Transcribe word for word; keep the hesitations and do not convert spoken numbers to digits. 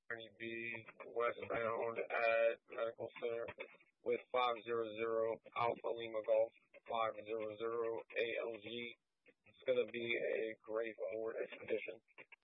Ernie B, westbound at Medical Center with five zero zero Alpha Lima Golf five zero zero A L G. It's going to be a great Ford Expedition.